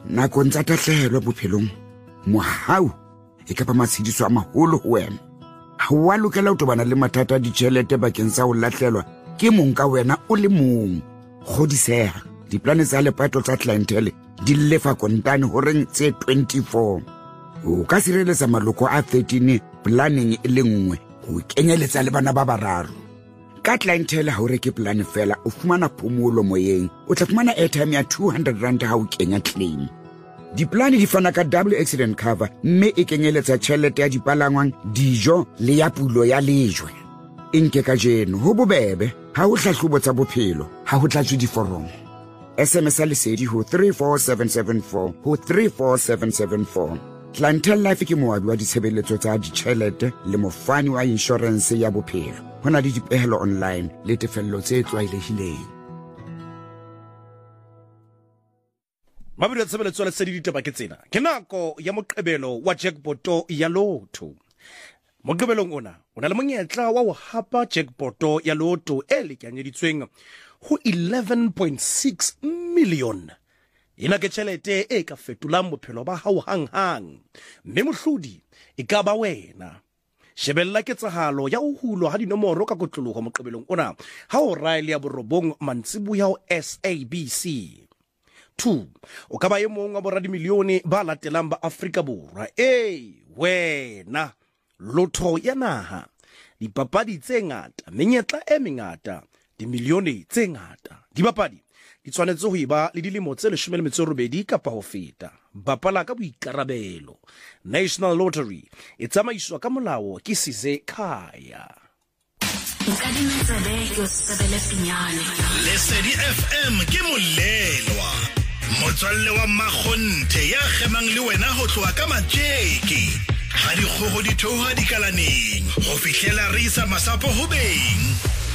nakong tsa tahlehelo bophelong mohau e ka ba matshidiso a maholo ho wena. Ha wa lokela ho tobana le mathata a ditjhelete bakeng sa ho lahlelwa ke mong ka wena o le mong. Kgodiseha, diplane tsa lepato tsa clientele di lefa kontane horeng tse 24. O ka sireletsa maloko a 13 planning e le nngwe ho kenyeletsa le bana ba bararo. Ka clientele ha o reke plan fela o fumana phomolo moyeng, o tla fumana airtime ya 200 rand ha o kenya claim. Diplane di fana ka double accident cover mme e kenyeletsa tjhelete ya dipalangwang, dijo le ya pulo ya lejwe. Inke ka jeno ho bobebe ha ho hlahlobo tsa bophelo, ha ho tlatswe diforomo. SMS lesedi ho 34774 ho 34774. Clientele Life ke moabi wa ditshebeletso tsa ditjhelete le mofani wa insurance ya bophelo. Hona le dipehelo online le tefello tse tlwaelehileng. Mabudi ya tshebeletso le sedi ditaba ke tsena. Ke nako ya moqebelo wa jackpot ya lotto. Moqebelong ona o na le monyetla wa ho hapa jackpot ya lotto e lekanyeditsweng ho 11.6 million. Ina ke tjhelete e ka fetolang bophelo ba hao hang. Mme mohlodi e ka ba wena. Shebella ketsahalo ya ho hulwa ha dinomoro ka kotloloho moqebelong ona ha o raile ya borobong mantsibuya ho SABC. 2. O ka ba e mong wa boradimilione ba latelang ba Afrika Borwa. Wena lotto ya naha, dipapadi tse ngata, menyetla e mengata, dimilione tse ngata. Dibapadi di tshwanetse ho iba le dilemo tse 18 kapa ho feta. Bapala ka boikarabelo. National Lottery e tsamaiswa ka molao ke Size Khaya. Lesedi FM ke molelwa. Motswalle wa Makgonthe ya kgemang le wena ho tloha ka matjeke. Ha dikgogo di theoha dikalaneng ho fihlela re isa masapo ho beng.